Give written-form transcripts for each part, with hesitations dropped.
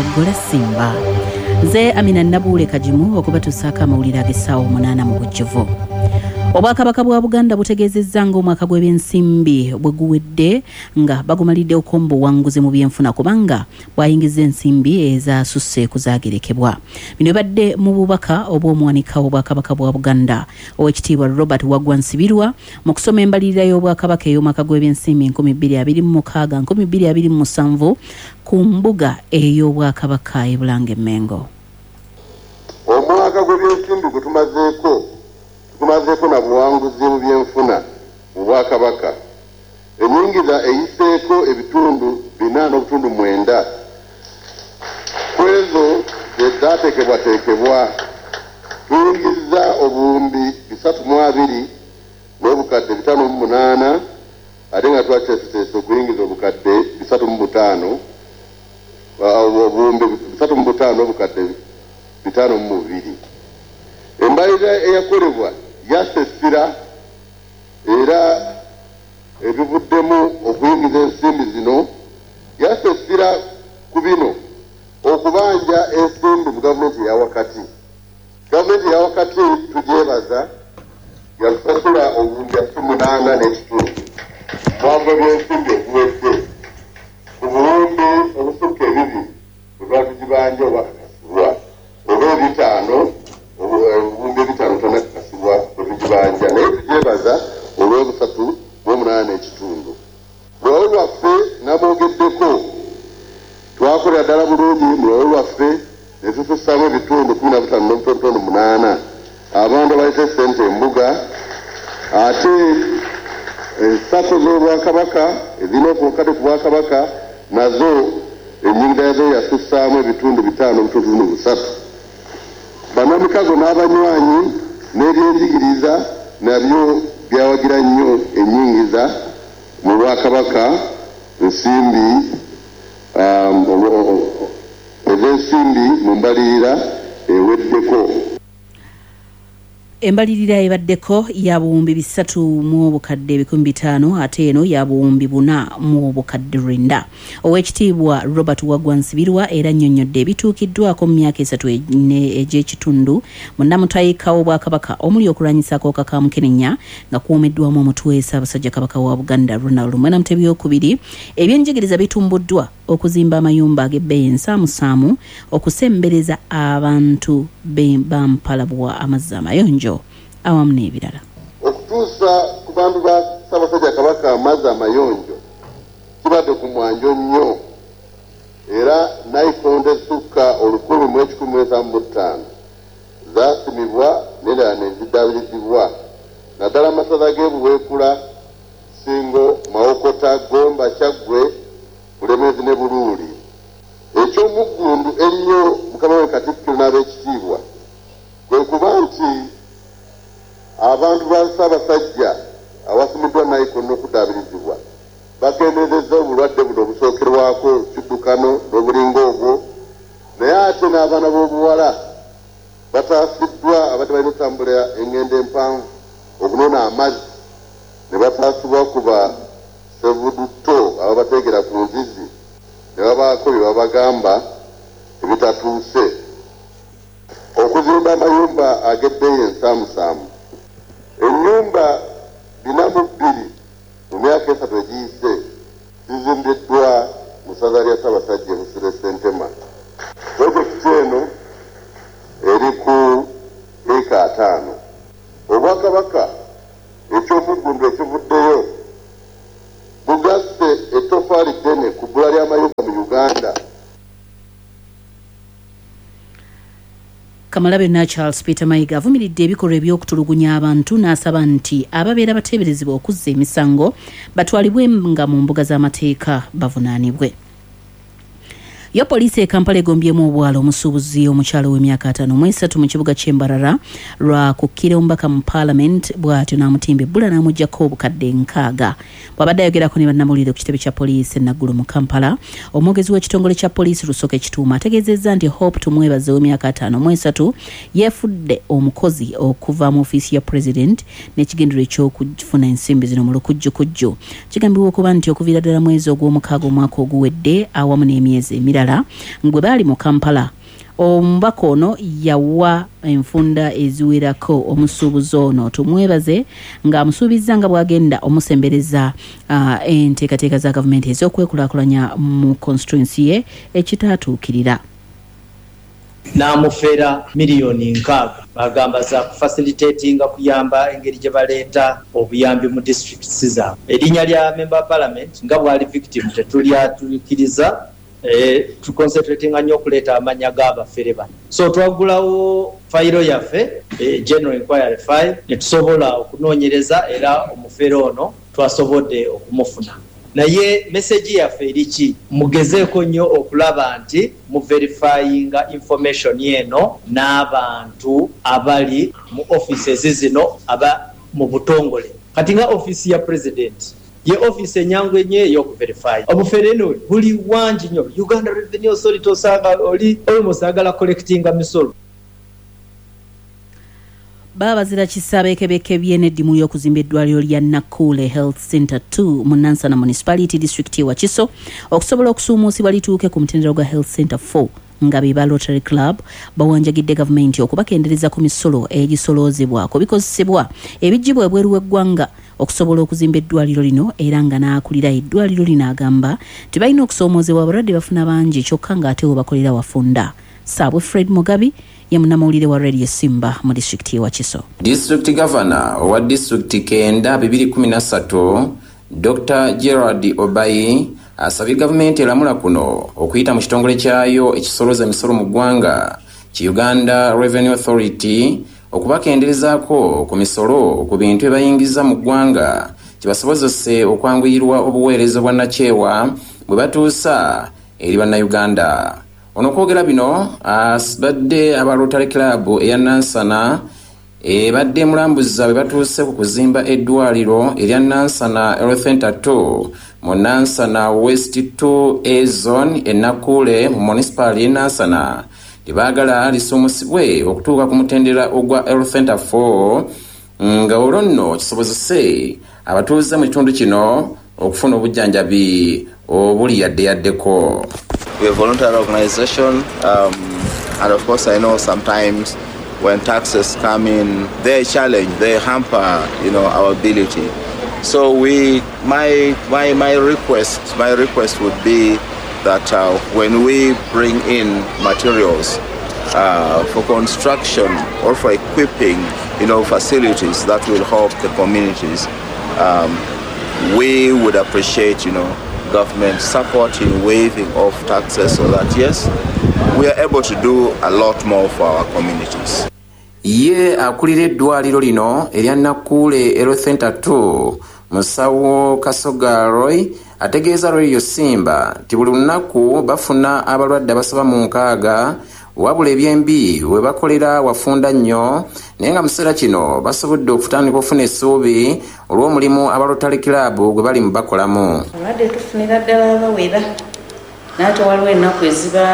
Gola Simba. Nze Amina Nabule Kajimu okubatusaako amawulire ag'essaawa 8 mu bujjuvu. Obwakabaka bwa Buganda butegeezezza ng'omwaka gw'ebyensimbi bwe guwedde nga bagumalidde okombo wanguzi mu byenfuna kubanga bwayingiza ensimbi ezasusse kuzaagerekebwa. Bino bibadde mu bubaka obw'omuwanika obwakabaka bwa Buganda Oweekitiibwa Robert Waggwa Nsibirwa mu kusoma embalirira y'obwakabaka ey'omwaka gw'ebyensimbi 2026-2027 ku mbuga ey'obwakabaka e Bulange Mmengo. Omwaka gw'ebyensimbi gwe tumazeeko na buwanguzi mu byenfuna mu Bwakabaka. Ennyingiza eyiseeko ebitundu 4.9 ku ezo ezaateekebwateekebwa tuyingiza obuwumbi 320 n'obukadde 58 ate nga twateeseteese okuyingiza obukadde 35 obuwumbi 35 n'obukadde 52. Embalirira eyakolebwa yasesira era ebivuddemu okuyingiza ensimbi zino yasesira ku bino okubanja ensimbi mu gavumenti eyawakati. Gavumenti eyawakati tugyebaza yatusasula obuwumbi 8 n'ekitundu mwavu by'ensimbi okuwedde ku buwumbi obusukka 2 bwe twatugibanja oba kakasibwa oba 5 obuwumbi 5 tonakakasibwa bwe tugibanja naye tugyebaza olw'obusatu-8 n'ekitundu. Lwawe lwaffe namwogeddeko twakolera ddala bulungi mu lwawe lwaffe ne tutussaamu ebitundu 15.8 abantu abaleta ssente embuga ate ensako z'obwakabaka ezirina okukade ku bwakabaka nazo ennyingira yazo yasussaamu ebitundu 5.3. Bannamikago n'abanywanyi n'ebyenjigiriza nabyo byawagira nnyo ennyingiza mu Bwakabaka ensimbi ez'ensimbi mu mbalirira eweddeko. Embalirira ebaddeko ya buwumbi 3 mu obukadde 500 ate eno ya buwumbi 4 mu obukadde 9. Oweekitiibwa Robert Waggwa Nsibirwa era nnyonnyodde ebituukiddwako mu myaka 3 egy'ekitundu mu nnamutayika w'Obwakabaka omuli okulwanyisa akawuka ka Mukenenya nga kuwumiddwamu omutwe Ssaabasajja Kabaka wa Buganda Ronald Mwena Mutebi II. Ebyenjigiriza bitumbuddwa okuzimba amayumba ag'ebbeeyi ensaamusaamu okusembereza abantu bampalabwa amazzi amayonjo awamu n'ebirala. Okutuusa ku bantu ba Ssaabasajja Kabaka amazzi amayonjo kibadde ku mwanjo nnyo era nayikondo ezisukka 1,115 zaasimibwa n'endala ne ziddabirizibwa naddala amasaza g'ebuweekula Singo, Mawokota, Gomba, Kyaggwe, Bulemeezi ne Buluuli. Eky'omuggundu ennyo Mukama we Katikkiro n'ab'ekitiibwa kwe kuba nti abantu ba Ssaabasajja awasimiddwa nayikondo n'okuddabirizibwa bakendeezezza obulwadde buno obusookerwako kiddukano n'obulingo obwo naye ate n'abaana b'obuwala bataasiddwa abadde balina okutambula engendo empanvu okunona amazzi ne bataasibwa kuba sevuduto ababateegera ku nzizi ne babaako bye babagamba ebitatuuse. Okuzimba amayumba ag'ebbeeyi ensaamusaamu. Ennyumba 42 mu myaka 3 egiyise zizimbiddwa mu ssaza lya Ssaabasajja Busire Ssentema. Pulojekiti eno eri ku eka 5. Obwakabaka eky'omuggundu ekivuddeyo bugasse ettofaali ddene ku bbula ly'amayumba mu Uganda. Kamalabyonna Charles Peter Mayiga avumiridde ebikolwa eby'okutulugunya abantu n'asaba nti ababeera bateeberezebwa okuzza emisango batwalibwe nga mu mbuga z'amateeka bavunaanibwe. Yo poliisi e Kampala egombyemu obwala omusuubuzi omukyalo w'emyaka 53 mu kibuga ky'Embarara lwa kukkira omubaka mu Parliament bw'atyo n'amutimba ebbula n'amuggyako obukadde 6. Bw'abadde ayogerako ne bannamawulire ku kitebe kya poliisi e Naggulu mu Kampala, omwogezi w'ekitongole kya poliisi Lusoke Kituuma ategeezezza nti Hope Tumwebaze w'emyaka 53 yeefudde omukozi okuva mu ofiisi ya President n'ekigendererwa eky'okufuna ensimbi zino mu lukujjukujju. Kigambibwa okuba nti okuviira ddala mwezi ogw'omukaaga omwaka oguwedde awamu n'emyezi emirala ddala gwe baali mu Kampala. Omubaka ono yawa enfunda eziwerako omusuubuzi ono tumwebaze ng'amusuubizza nga bw'agenda omusembereza enteekateeka za gavumenti ez'okwekulaakulanya mu constituency ye ekitaatuukirira. N'amufera miliyoni 6 bagamba za kufacilitatinga kuyamba engeri gye baleeta obuyambi mu districts zaabwe. Erinnya lya member parliament nga bwali victim tetulyatuukiriza to concentrating nnyo okuleeta amanya g'abafere bano. So twagulawo fayiro yaffe general inquiry file ne tusobola okunoonyereza era omufere ono twasobodde okumufuna. Naye message yaffe eriki mugezeeko nnyo okulaba nti mu verifyinga information yeno n'abantu abali mu offices zino aba mu butongole. Kati nga office ya president ye office enyangu enye ey'okuverify obufere eno buli wangi nnyo. Uganda Revenue Authority osanga oli almost agala collectinga misolo. Baabazira Kisabeekebeke by'eneddimu ly'okuzimba eddwaliro lya Nakule Health Center 2 mu Nansana Municipality District e Wakiso okusobola okusuumuusibwa lituuke ku mutendera gwa Health Center 4 nga be ba Rotary Club bawanjagidde gavumenti okubakendereza ku misolo egisoloozebwa ku bikozesebwa ebijjibwa ebweru w'eggwanga okusobola okuzimba eddwaliro lino, era nga n'akulira eddwaliro lino agamba tebalina okusoomoozebwa abalwadde bafuna bangi kyokka ng'ate we bakolera wafunda. Saabwe Fred Mugabi ye munnamawulire wa Radio Simba mu district ya Wakiso. District Governor wa District Kenda 2013 Dr. Gerard Obayi asabye gavumenti eramula kuno okuyita mu kitongole kyayo ekisolooza emisolo mu ggwanga ki Uganda Revenue Authority okubakenderezaako ku misolo ku bintu ebayingiza mu ggwanga kibasobozese okwanguyirwa obuweereza bwa nakyewa bwe batuusa eri bannayuganda. Ono kwogera bino asibadde aba Rotary Club eya Nansana badde mulambuza bwe batuuse ku kuzimba eddwaliro erya Nansana Health Center 2 mu Nansana West 2A Zone e Nakule mu municipality Nansana libaagala lisuumusibwe okutuuka ku mutendera ogwa Health Center 4 nga olwo nno kisobozese abatuuze mu kitundu kino okufuna obujjanjabi obuli yaddeyaddeko. We're a voluntary organization, and of course I know sometimes when taxes come in, they challenge, they hamper, our ability. So my request would be that when we bring in materials for construction or for equipping, facilities that will help the communities, we would appreciate, government support in waiving off taxes so that yes, we are able to do a lot more for our communities. Ye akulira eddwaliro lino erya Nakule Health Center 2 Musawo Kasoga Roy ategeeza Radio Simba nti buli lunaku bafuna abalwadde abasaba mu 6 wabula ebyembi we bakolera wafunda nnyo naye nga mu kiseera kino basobodde okutandika okufuna essuubi olw'omulimu aba Rotary Club gwe bali mu bakolamu. Abalwadde tufunira ddala abawera naate waliwo ennaku eziba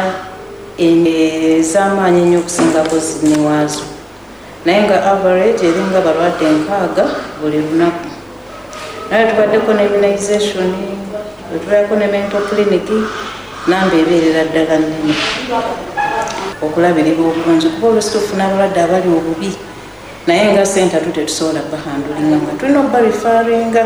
ez'amaanyi ennyo okusingako zino waazo, naye nga average eringa balwadde 6 buli lunaku. Naye tubaddeko ne immunization, tubaddeko ne mental clinic, namba ebeerera ddala nnene okulabirirwa obulungi kuba oluusi tufuna abalwadde abali obubi naye nga senta tetusobola bahandulinga nga tulina obarifaringa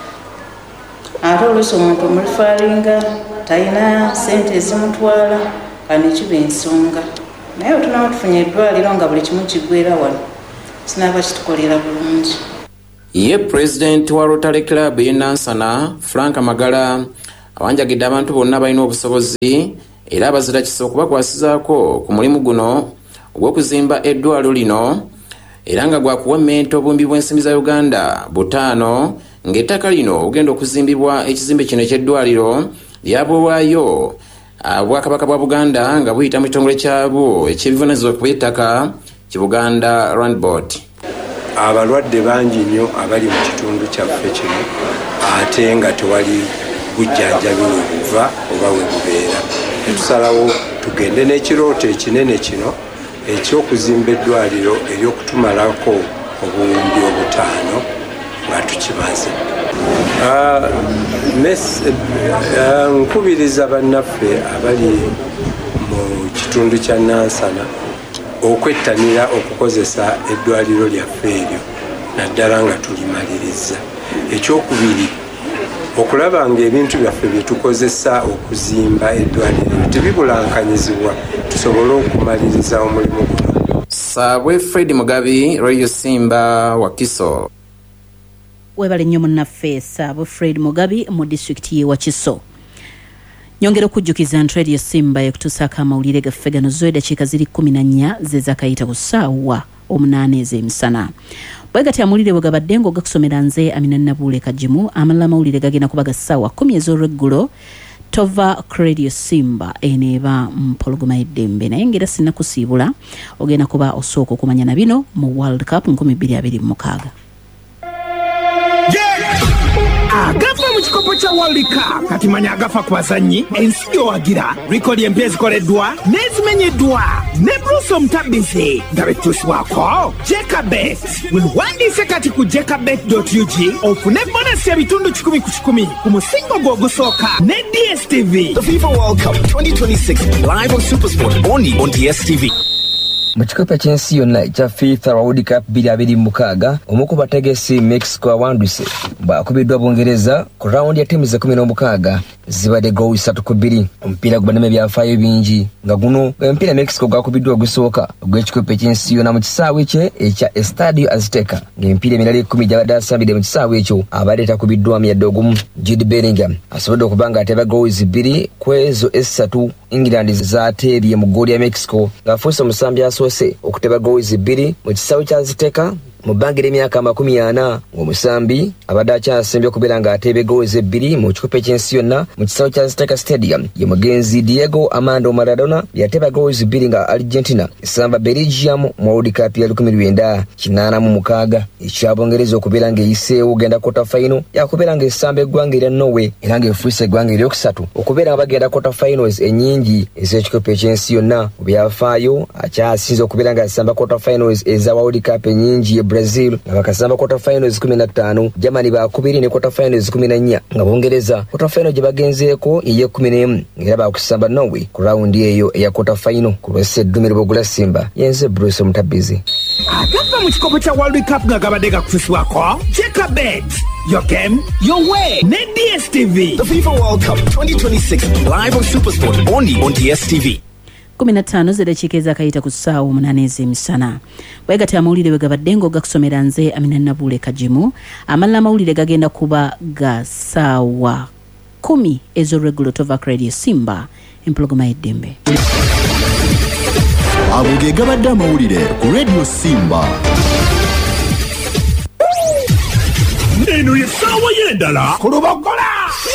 ate oluusi omuntu omurifaringa talina sente ezimutwala kanekiba ensonga naye otunaba tufunye eddwaliro nga buli kimu kiggwera wano sinaba kitukolera bulungi. Ye President wa Rotary Club ye Nansana Frank Magala awanjagidde abantu bonna balina obusobozi era abazira kisa okubakwasizaako ku mulimu guno ogw'okuzimba eddwaliro lino era nga gwakuwa mmento obumbi bw'ensimbi za Uganda 5 ng'ettaka lino ogenda okuzimbibwa ekizimbe kino eky'eddwaliro lyabwewayo Obwakabaka bwa Buganda nga buyita mu kitongole kyabwo eky'ebivunaanyizibwa ku by'ettaka ki Buganda Land Board. Abalwadde bangi nnyo abali mu kitundu kyaffe kino ate nga tewali bujjanjabi we buva oba we bubeera. Tusalawo tugende n'ekirooto ekinene kino eky'okuzimba eddwaliro ery'okutumalako obuwumbi 5 nga tukimaze. Nkubiriza bannaffe abali mu kitundu kya Nansana okwettanira okukozesa eddwaliro lyaffe eryo naddala nga tulimaliriza. Ekyokubiri okulaba ng'ebintu byaffe bye tukozesa okuzimba eddwaliro tebibulankanyizibwa tusobole okumaliriza omulimu guno. Saabwe Fred Mugabi, Radio Simba, Wakiso. Webale nnyo munnaffe Saabwe Fred Mugabi mu disitulikiti y'e Wakiso. Nyongera okujjukiza nti Radio Simba ekutuusaako amawulire gaffe gano z'eddakiika ziri 14 ze zakayita ku ssaawa 8 ez'emisana. Bwe gati amawulire bwe gabadde ng'ogakusomera nze Amina Nabuule Kajimu, amalala amawulire gagenda kuba ga ssaawa 10 ez'olweggulo. Tova Radio Simba eneeba mpologoma y'eddembe naye ngera sinnakusiibula ogenda kuba osooka okumanya na bino mu World Cup 2026. Agafa mu kikopo kya World Cup kati manya agafa ku bazannyi ensi gyowagira rikodi empya ezikoleddwa n'ezimenyeddwa ne Bruce Omutabbizi nga betuusibwako Jekabet. Wewandiise kati ku jekabet.ug ofune bonasi ebitundu 10 ku 10 ku musingo gwo ogusooka ne DSTV. The FIFA World Cup 2026 live on SuperSport only on DSTV. Mu kikopo ky'ensi yonna ekya FIFA World Cup 2026 omu ku bategesi Mexico awanduse bw'akubiddwa Bungereza ku raundi ya ttiimu ze 16 zibadde goal 3-2. Omupiira gubademu ebyafaayo bingi nga guno omupiira Mexico gwakubiddwa ogusooka ogw'ekikopo ky'ensi yonna mu kisaawe kye ekya Estadio Azteca ng'emipiira emirala 10 gyabadde asambidde mu kisaawe ekyo abadde takubiddwamu yadde ogumu. Jude Bellingham asobodde okuba ng'ateeba goals 2 ku ezo 3 England zaateebye mu ggooli ya Mexico ng'afuuse omusambi asoose okuteeba goals 2 mu kisaawe kya Azteca mu bbanga ly'emyaka 40 ng'omusambi abadde akyasembye okubeera ng'ateeba goals 2 mu kikopo ky'ensi yonna mu kisaawe kya Azteca Stadium ye mugenzi Diego Armando Maradona yateeba goals 2 nga Argentina esamba Belgium mu World Cup ya 1986 ekyabongereza okubeera ng'eyiseewo ogenda quarter final yakubeera ng'esamba eggwanga erya Norway era ng'efuuse eggwanga eryokusatu okubeera nga bagenda quarter finals ennyingi ez'ekikopo ky'ensi yonna mu byafaayo akyasinze okubeera ng'asamba quarter finals eza World Cup ennyingi Brazil nga bakasamba quarter finals 15, Germany bakubiri ne quarter finals 14 nga Bungereza quarter final gye bagenzeeko ye 11 era bakusamba Norway ku raundi eyo eya quarter final ku lw'esseddumiro bw'ogula Simba yenze Bruce Omutabbizi. Agafa mu kikopo kya World Cup nga gabadde gakususibwako Jekabet. Your game, your way. Ne DSTV. The FIFA World Cup 2026 live on SuperSport only on DSTV. 15 z'eddakiika ezakayita ku ssaawa 8 ez'emisana. Bwegati amawulire bwe gabadde ng'ogakusomera nze Amina Nabuule Kajimu, amalala amawulire gagenda kuba ga ssaawa 10 ez'olweggulo. Tova Radio Simba empologoma y'eddembe. Ago ge gabadde amawulire ku Radio Simba. Eno ye ssaawa y'endala ku Lubogola.